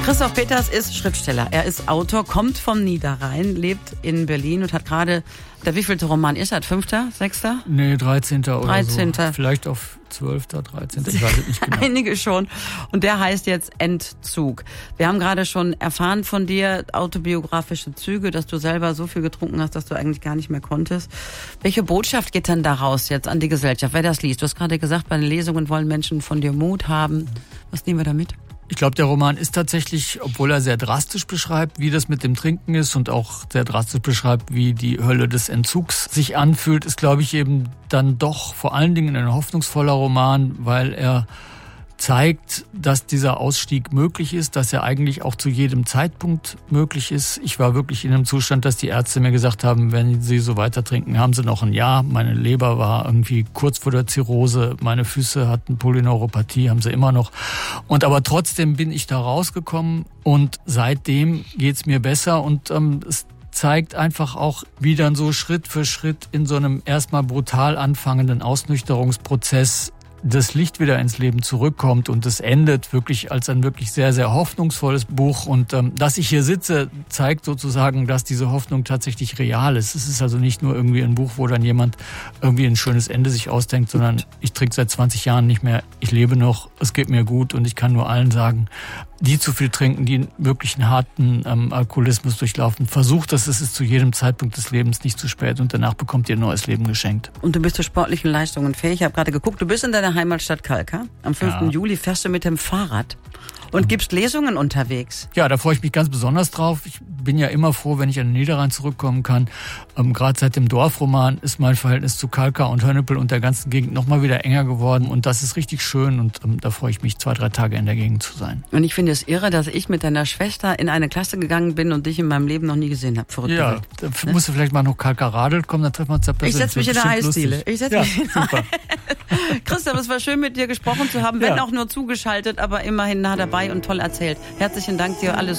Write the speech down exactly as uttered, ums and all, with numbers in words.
Christoph Peters ist Schriftsteller. Er ist Autor, kommt vom Niederrhein, lebt in Berlin und hat gerade, der wievielte Roman ist er? Fünfter? Sechster? Nee, dreizehnter oder dreizehnter. so. Vielleicht auf zwölfter, dreizehnter, ich weiß es nicht genau. Einige schon. Und der heißt jetzt Entzug. Wir haben gerade schon erfahren von dir, autobiografische Züge, dass du selber so viel getrunken hast, dass du eigentlich gar nicht mehr konntest. Welche Botschaft geht denn daraus jetzt an die Gesellschaft, wer das liest? Du hast gerade gesagt, bei den Lesungen wollen Menschen von dir Mut haben. Was nehmen wir da mit? Ich glaube, der Roman ist tatsächlich, obwohl er sehr drastisch beschreibt, wie das mit dem Trinken ist und auch sehr drastisch beschreibt, wie die Hölle des Entzugs sich anfühlt, ist, glaube ich, eben dann doch vor allen Dingen ein hoffnungsvoller Roman, weil er zeigt, dass dieser Ausstieg möglich ist, dass er eigentlich auch zu jedem Zeitpunkt möglich ist. Ich war wirklich in einem Zustand, dass die Ärzte mir gesagt haben, wenn Sie so weiter trinken, haben Sie noch ein Jahr. Meine Leber war irgendwie kurz vor der Zirrhose, meine Füße hatten Polyneuropathie, haben sie immer noch. Und aber trotzdem bin ich da rausgekommen und seitdem geht's mir besser und ähm, es zeigt einfach auch, wie dann so Schritt für Schritt in so einem erstmal brutal anfangenden Ausnüchterungsprozess das Licht wieder ins Leben zurückkommt und es endet wirklich als ein wirklich sehr, sehr hoffnungsvolles Buch. Und ähm, dass ich hier sitze, zeigt sozusagen, dass diese Hoffnung tatsächlich real ist. Es ist also nicht nur irgendwie ein Buch, wo dann jemand irgendwie ein schönes Ende sich ausdenkt, sondern ich trinke seit zwanzig Jahren nicht mehr, ich lebe noch, es geht mir gut und ich kann nur allen sagen, die zu viel trinken, die wirklich einen harten ähm, Alkoholismus durchlaufen, versucht das, es ist zu jedem Zeitpunkt des Lebens nicht zu spät und danach bekommt ihr ein neues Leben geschenkt. Und du bist zu sportlichen Leistungen fähig. Ich habe gerade geguckt, du bist in deiner Heimatstadt Kalkar. Am fünften Ja. Juli fährst du mit dem Fahrrad und gibst Lesungen unterwegs. Ja, da freue ich mich ganz besonders drauf. Ich bin ja immer froh, wenn ich an den Niederrhein zurückkommen kann. Ähm, Gerade seit dem Dorfroman ist mein Verhältnis zu Kalkar und Hönnepel und der ganzen Gegend nochmal wieder enger geworden. Und das ist richtig schön und ähm, da freue ich mich, zwei, drei Tage in der Gegend zu sein. Und ich finde es irre, dass ich mit deiner Schwester in eine Klasse gegangen bin und dich in meinem Leben noch nie gesehen habe. Verrückt. Ja, da ne? musst du vielleicht mal noch Kalkar-Radl kommen, dann treffen wir uns da persönlich. Ich setze mich in der Eisdiele. Ich setz ja, mich in super. Christoph, es war schön mit dir gesprochen zu haben, wenn Ja. auch nur zugeschaltet, aber immerhin nah dabei und toll erzählt. Herzlichen Dank dir, alles